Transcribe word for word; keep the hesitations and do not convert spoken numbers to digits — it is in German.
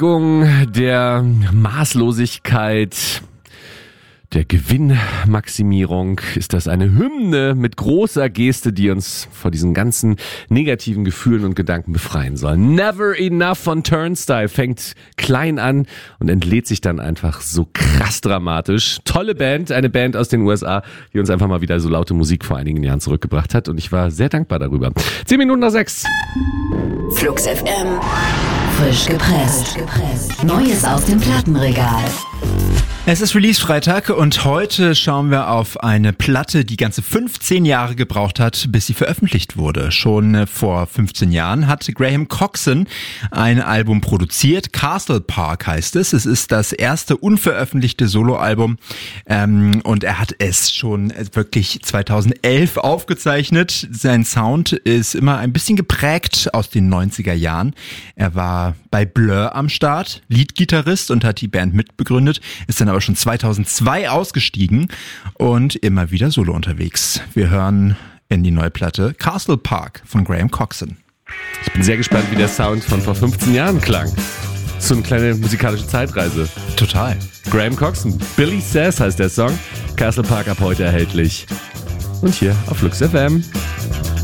der Maßlosigkeit, der Gewinnmaximierung ist das eine Hymne mit großer Geste, die uns vor diesen ganzen negativen Gefühlen und Gedanken befreien soll. Never Enough von Turnstile fängt klein an und entlädt sich dann einfach so krass dramatisch. Tolle Band, eine Band aus den U S A, die uns einfach mal wieder so laute Musik vor einigen Jahren zurückgebracht hat und ich war sehr dankbar darüber. Zehn Minuten nach sechs. Flux F M. Frisch gepresst. Neues aus dem Plattenregal. Es ist Release-Freitag und heute schauen wir auf eine Platte, die ganze fünfzehn Jahre gebraucht hat, bis sie veröffentlicht wurde. Schon vor fünfzehn Jahren hat Graham Coxon ein Album produziert. Castle Park heißt es. Es ist das erste unveröffentlichte Soloalbum ähm, und er hat es schon wirklich zweitausendelf aufgezeichnet. Sein Sound ist immer ein bisschen geprägt aus den neunziger Jahren. Er war bei Blur am Start, Leadgitarrist und hat die Band mitbegründet, ist dann aber schon zweitausendzwei ausgestiegen und immer wieder solo unterwegs. Wir hören in die neue Platte Castle Park von Graham Coxon. Ich bin sehr gespannt, wie der Sound von vor fünfzehn Jahren klang. So eine kleine musikalische Zeitreise. Total. Graham Coxon, Billy Says heißt der Song. Castle Park ab heute erhältlich. Und hier auf Flux F M.